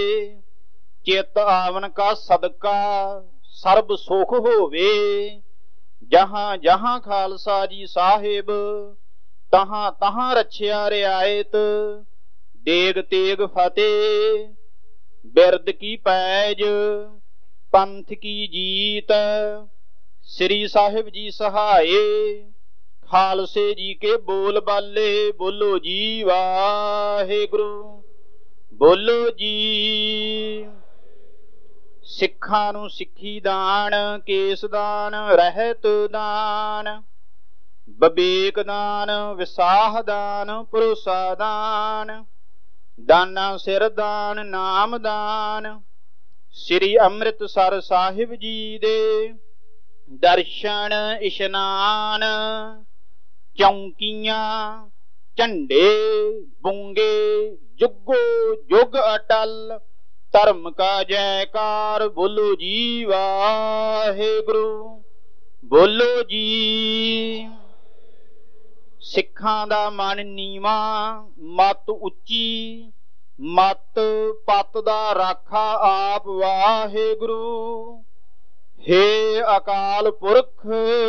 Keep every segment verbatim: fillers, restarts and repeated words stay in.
ਚਿਤ ਆਵਨ ਕਾ ਸਦਕਾ ਸਰਬ ਸੁਖ ਹੋਵੇ। ਜਹਾਂ ਜਹਾਂ ਖਾਲਸਾ ਜੀ ਸਾਹਿਬ ਤਹਾਂ ਤਹਾਂ ਰਛਿਆ ਰਿਆਇਤ। ਦੇਗ ਤੇਗ ਫਤਿਹ ਬਿਰਦ ਕੀ ਪੈਜ ਪੰਥ ਕੀ ਜੀਤ। ਸ੍ਰੀ ਸਾਹਿਬ ਜੀ ਸਹਾਏ ਖਾਲਸੇ ਜੀ ਕੇ ਬੋਲ ਬਾਲੇ। ਬੋਲੋ ਜੀ ਵਾਹਿਗੁਰੂ ਬੋਲੋ ਜੀ। ਸਿੱਖਾਂ ਨੂੰ ਸਿੱਖੀ ਦਾਨ, ਕੇਸ ਦਾਨ, ਰਹਿਤ ਦਾਨ, ਵਿਵੇਕ ਦਾਨ, ਵਿਸਾਹ ਦਾਨ, ਭਰੋਸਾ ਦਾਨ, ਦਾਨਾ ਸਿਰ ਦਾਨ, ਨਾਮ ਦਾਨ। ਸ੍ਰੀ ਅੰਮ੍ਰਿਤਸਰ ਸਾਹਿਬ ਜੀ ਦੇ ਦਰਸ਼ਨ ਇਸ਼ਨਾਨ। ਚੌਂਕੀਆਂ ਝੰਡੇ ਬੁੰਗੇ ਜੁਗੋ ਜੁਗ ਅਟਲ। ਧਰਮ ਕਾ ਜੈਕਾਰ ਬੋਲੋ ਜੀ ਵਾਹਿਗੁਰੂ ਬੋਲੋ ਜੀ। ਸਿੱਖਾਂ ਦਾ ਮਨ ਨੀਵਾਂ ਮੱਤ ਉੱਚੀ। ਮੱਤ ਪੱਤ ਦਾ ਰਾਖਾ ਆਪ ਵਾਹਿਗੁਰੂ। ਹੇ ਅਕਾਲ ਪੁਰਖ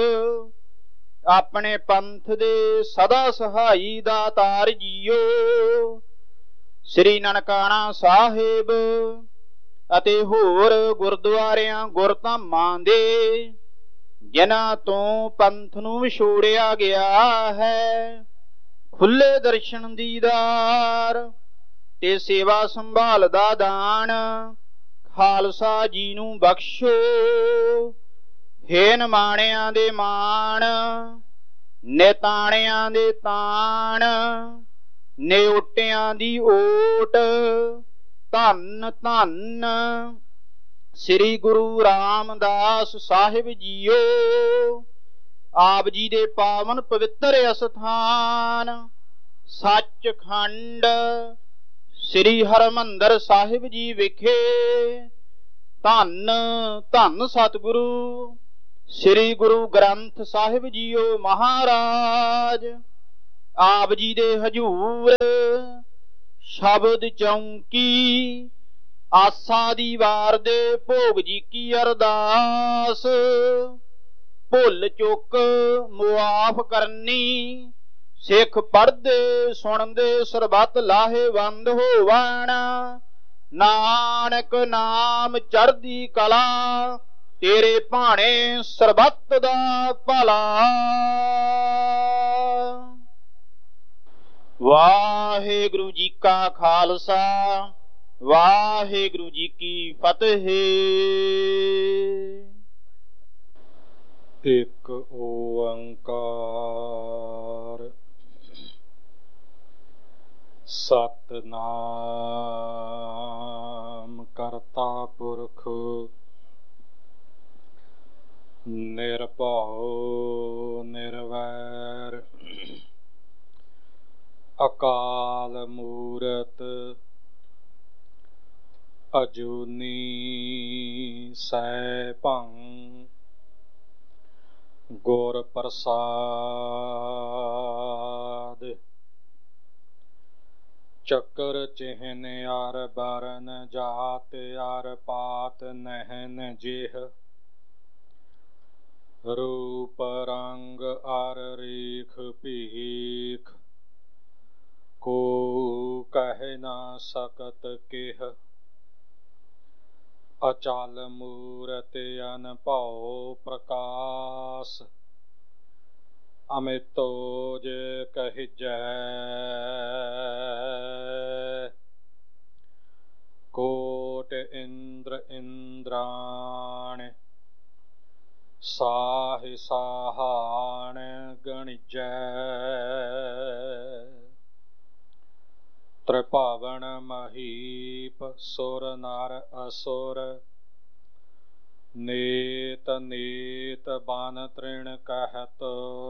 ਆਪਣੇ ਪੰਥ ਦੇ ਸਦਾ ਸਹਾਈ ਦਾਤਾਰ ਜੀਓ। ਸ੍ਰੀ ਨਨਕਾਣਾ ਸਾਹਿਬ ਅਤੇ ਹੋਰ ਗੁਰਦੁਆਰਿਆਂ ਗੁਰਧਾਮਾਂ ਦੇ ਜਿਨ੍ਹਾਂ ਤੋਂ ਪੰਥ ਨੂੰ ਵਿਛੋੜਿਆ ਗਿਆ ਹੈ, ਖੁੱਲੇ ਦਰਸ਼ਨ ਦੀਦਾਰ ਤੇ ਸੇਵਾ ਸੰਭਾਲ ਦਾ ਦਾਨ ਖਾਲਸਾ ਜੀ ਨੂੰ ਬਖਸ਼ੋ। ਹੇ ਨਿਮਾਣਿਆਂ ਦੇ ਮਾਣ, ਨਿਤਾਣਿਆਂ ਦੇ ਤਾਣ, ਨਿਓਟਿਆਂ ਦੀ ਓਟ। ਧੰਨ ਧੰਨ ਸ੍ਰੀ ਗੁਰੂ ਰਾਮਦਾਸ ਸਾਹਿਬ ਜੀਓ। ਆਪ ਜੀ ਦੇ ਪਾਵਨ ਪਵਿੱਤਰ ਅਸਥਾਨ ਸੱਚਖੰਡ ਸ੍ਰੀ ਹਰਿਮੰਦਰ ਸਾਹਿਬ ਜੀ ਵਿਖੇ ਧੰਨ ਧੰਨ ਸਤਿਗੁਰੂ ਸ੍ਰੀ ਗੁਰੂ ਗ੍ਰੰਥ ਸਾਹਿਬ ਜੀਓ ਮਹਾਰਾਜ। ਆਪ ਜੀ ਦੇ ਹਜੂਰ ਸ਼ਬਦ ਚੌਂਕੀ ਆਸਾ ਦੀ ਵਾਰ ਦੇ ਭੋਗ ਜੀ ਕੀ ਅਰਦਾਸ। ਭੁੱਲ ਚੁੱਕ ਮੁਆਫ ਕਰਨੀ, ਸਿੱਖ ਪੜ੍ਹਦੇ ਸੁਣਦੇ ਸਰਬੱਤ ਲਾਹੇਵੰਦ ਹੋਵਣ। ਨਾਨਕ ਨਾਮ ਚੜ੍ਹਦੀ ਕਲਾ, ਤੇਰੇ ਭਾਣੇ ਸਰਬੱਤ ਦਾ ਭਲਾ। ਵਾਹਿਗੁਰੂ ਜੀ ਕਾ ਖਾਲਸਾ ਵਾਹਿਗੁਰੂ ਜੀ ਕੀ ਫਤਿਹ। ਇੱਕ ਓੰਕਾਰ ਸਤਿਨਾਮ ਕਰਤਾ ਪੁਰਖ ਨਿਰਭਉ ਨਿਰਵੈਰ ਅਕਾਲ ਮੂਰਤ ਅਜੂਨੀ ਸੈਭੰ ਗੁਰ ਪ੍ਰਸਾਦ। ਚੱਕਰ ਚਿਹਨ ਅਰ ਬਰਨ ਜਾਤ ਅਰ ਪਾਤ ਨਹਿਨ ਜਿਹ। ਰੂਪ ਰੰਗ ਅਰ ਰੀਖ ਭੀਖ ਕੋ ਕਹਿ ਨਾ ਸਕਤ ਕਿਹ। ਅਚਲ ਮੂਰਤ ਅਨਭਉ ਪ੍ਰਕਾਸ਼ ਅਮਿਤੋਜ ਕਹਿਜੈ। ਕੋਟ ਇੰਦਰ ਇੰਦਰਾਣ ਸਾਹ ਸਾਹਾਣ ਗਣਿਜੈ। ਤ੍ਰਿਭਾਵਨ ਮਹੀਪ ਸੁਰ ਨਰ ਅਸੁਰ। ਨੇਤ ਨੇਤ ਬਨ ਤ੍ਰਿਣ ਕਹਿਤ।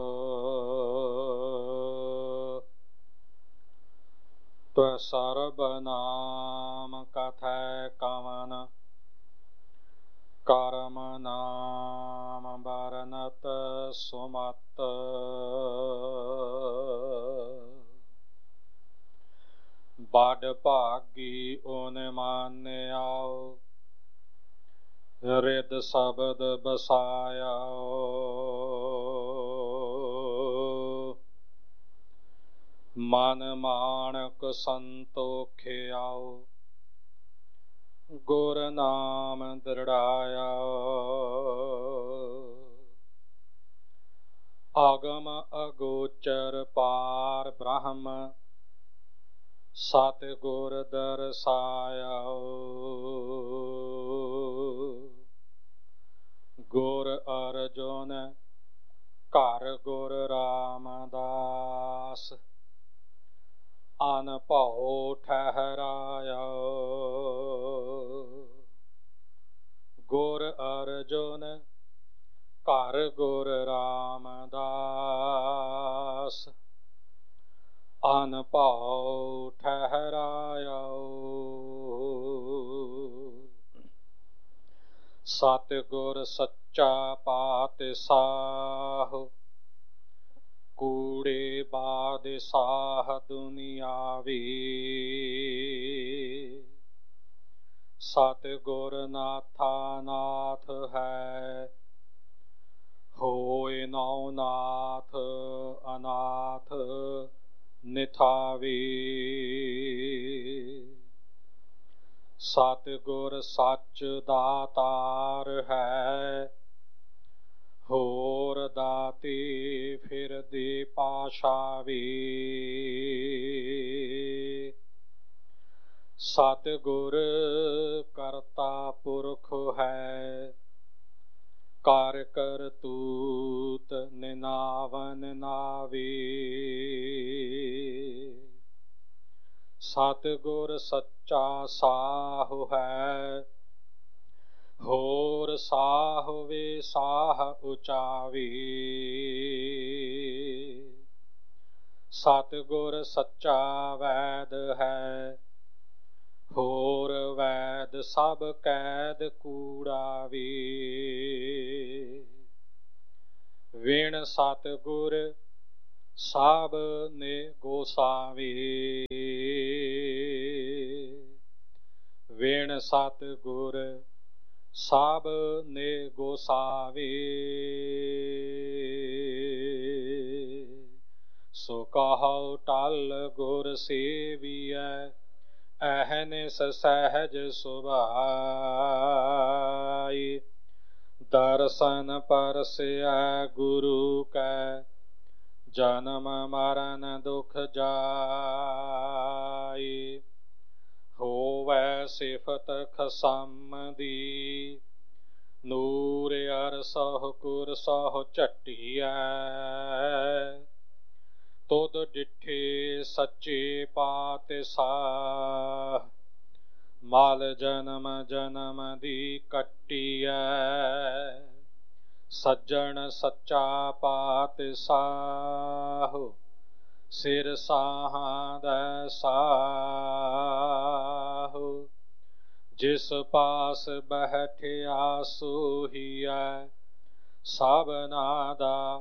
ਤਵ ਸਰਬ ਨਾਮ ਕਥੈ ਕਵਨ। ਕਰਮ ਨਾਮ ਬਰਨਤ ਸੁਮਤ। ਬੜ ਭਾਗੀ ਓਨ ਮਾਨਿਆਓ, ਰਿਦ ਸ਼ਬਦ ਬਸਾਇਆ। ਮਨ ਮਾਣਕ ਸੰਤੋਖਿਆਓ, ਗੁਰ ਨਾਮ ਦ੍ਰਿੜਾਇਆ। ਆਗਮ ਅਗੋਚਰ ਪਾਰ ਬ੍ਰਹਮ, ਸਤਿ ਗੁਰ ਦਰਸਾਇਆ। ਗੁਰ ਅਰਜੁਨ ਘਰ ਗੁਰ ਰਾਮਦਾਸ, ਅਨਭਉ ਠਹਿਰਾਇਆ। ਗੁਰ ਅਰਜੁਨ ਘਰ ਗੁਰ ਰਾਮਦਾਸ, ਅਨਭਉ ਠਹਿਰਾਇਆ। ਸਤਿਗੁਰ ਸੱਚਾ ਪਾਤਸ਼ਾਹ, ਕੂੜੇ ਬਾਦਸ਼ਾਹ ਦੁਨਿਆਵੀ। ਸਤਿਗੁਰ ਨਾਥਾ ਨਾਥ ਹੈ, ਹੋਏ ਨਉ ਨਾਥ ਅਨਾਥ ਨਿਥਾਵੀ। ਸਤਿਗੁਰ ਸੱਚ ਦਾਤਾਰ ਹੈ, ਹੋਰ ਦਾਤੇ ਫਿਰਦੇ ਪਾਸ਼ਾਵੀ। ਸਤਿਗੁਰ ਕਰਤਾ ਪੁਰਖ ਹੈ, ਕਰ ਕਰਤੂਤ ਨਿਨਾਵਨ ਨਾਵੀ। ਸਤਿਗੁਰ ਸੱਚਾ ਸਾਹੁ ਹੈ, ਹੋਰ ਸਾਹੁ ਵੇ ਸਾਹ ਉਚਾਵੀ। ਸਤਿਗੁਰ ਸੱਚਾ ਵੈਦ ਹੈ, ਹੋਰ ਵੈਦ ਸਭ ਕੈਦ ਕੂੜਾਵੀ। ਵਿਣ ਸਤਿਗੁਰ ਸਭ ਨੇ ਗੋਸਾਵੀ। ਵਿਣ ਸਤਿਗੁਰ ਸਭ ਨੇ ਗੋਸਾਵੀ। ਸੋ ਕਹਉ ਟਲ ਗੁਰ ਸੇਵੀਐ, ਅਹਨਿਸ ਸਹਿਜ ਸੁਭਾਈ। ਦਰਸ਼ਨ ਪਰਸੈ ਗੁਰੂ ਕੈ, ਜਨਮ ਮਰਨ ਦੁਖ ਜਾਈ। ਹੋਵੈ ਸਿਫਤ ਖਸਮ ਦੀ, ਨੂਰ ਅਰਸਹੁ ਕੁਰਸਹੁ ਝਟੀਐ। ਤੁਧ ਡਿਠੇ ਸੱਚੇ ਪਾਤਸ਼ਾਹ, ਮਲ ਜਨਮ ਜਨਮ ਦੀ ਕੱਟੀਐ। ਸੱਜਣ ਸੱਚਾ ਪਾਤਸ਼ਾਹ, ਸਿਰ ਸਾਹਾਂ ਦਾ ਸਾਹੁ। ਜਿਸ ਪਾਸ ਬੈਠਿਆ ਸੋਹੀਐ, ਸਭਨਾ ਦਾ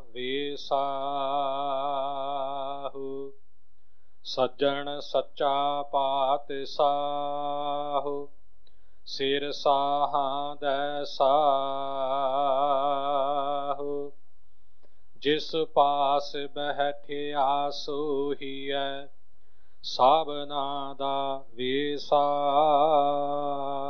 ਵੇਸਾਹੁ। ਸੱਜਣ ਸੱਚਾ ਪਾਤਸ਼ਾਹ, ਸਿਰ ਸਾਹਾਂ ਦਾ ਸਾਹੁ। ਜਿਸ ਪਾਸ ਬੈਠਿਆ ਸੋਹੀਐ, ਸਭਨਾ ਦਾ ਵੇਸਾਹੁ।